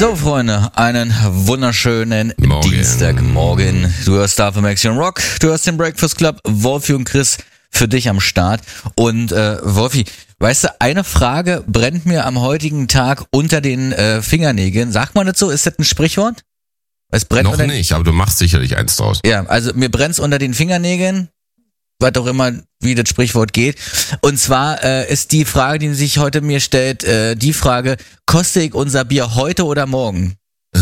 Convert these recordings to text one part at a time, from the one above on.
So, Freunde, einen wunderschönen Dienstagmorgen. Du hörst Starfm Action Rock, du hörst den Breakfast Club, Wolfi und Chris für dich am Start. Und Wolfi, weißt du, eine Frage brennt mir am heutigen Tag unter den Fingernägeln. Sagt man das so? Ist das ein Sprichwort? Es brennt noch nicht, aber du machst sicherlich eins draus. Ja, also mir brennt's unter den Fingernägeln, was auch immer, wie das Sprichwort geht. Und zwar ist die Frage, die sich heute mir stellt, die Frage, koste ich unser Bier heute oder morgen?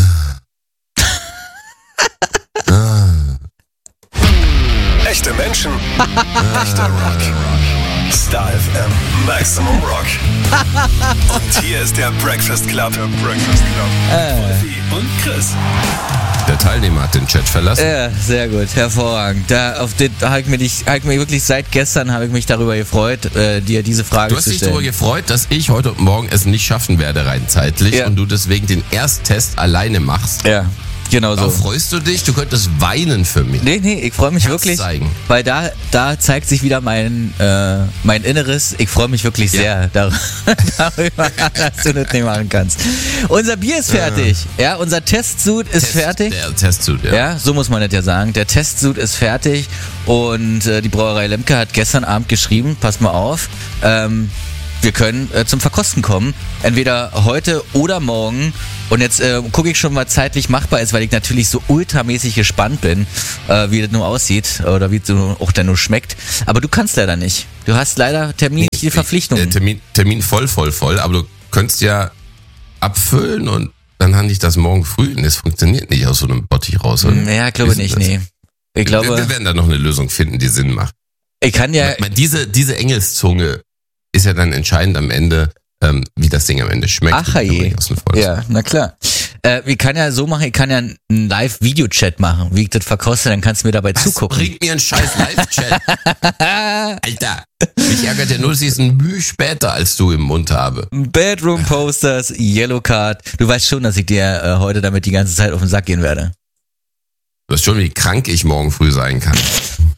Echte Menschen, echter Rock. Star FM, Maximum Rock. Und hier ist der Breakfast Club. Wolfi und Chris. Der Teilnehmer hat den Chat verlassen. Ja, sehr gut, hervorragend. Auf den habe ich mich wirklich seit gestern habe ich mich darüber gefreut, dir diese Frage zu stellen. Du hast dich darüber gefreut, dass ich heute und morgen es nicht schaffen werde rein zeitlich, ja, und du deswegen den Ersttest alleine machst. Ja. Genau so. Da freust du dich? Du könntest weinen für mich. Nee, ich freue mich wirklich, zeigen. Weil da zeigt sich wieder mein Inneres. Ich freue mich wirklich sehr darüber, dass du das nicht machen kannst. Unser Bier ist fertig. Ja, unser Testsud ist fertig. Der Testsud, ja. Ja, so muss man das ja sagen. Der Testsud ist fertig und die Brauerei Lemke hat gestern Abend geschrieben, pass mal auf, wir können zum Verkosten kommen, entweder heute oder morgen. Und jetzt gucke ich schon, was zeitlich machbar ist, weil ich natürlich so ultramäßig gespannt bin, wie das nur aussieht oder wie es auch dann nur schmeckt. Aber du kannst leider nicht. Du hast leider terminliche Verpflichtungen. Termin voll, aber du könntest ja abfüllen und dann handle ich das morgen früh. Und das funktioniert nicht aus so einem Bottich raus. Oder? Ja, glaube nicht, nee. Ich glaube, wir werden da noch eine Lösung finden, die Sinn macht. Ich kann ja... Diese Engelszunge ist ja dann entscheidend am Ende, wie das Ding am Ende schmeckt. Ach je. Ja, na klar. Ich kann ja so machen, ich kann ja einen Live-Video-Chat machen, wie ich das verkoste, dann kannst du mir dabei zugucken. Bringt mir einen scheiß Live-Chat. Alter, mich ärgert ja nur, dass ich es ein Mühe später als du im Mund habe. Bedroom Posters, Yellow Card. Du weißt schon, dass ich dir heute damit die ganze Zeit auf den Sack gehen werde. Du weißt schon, wie krank ich morgen früh sein kann.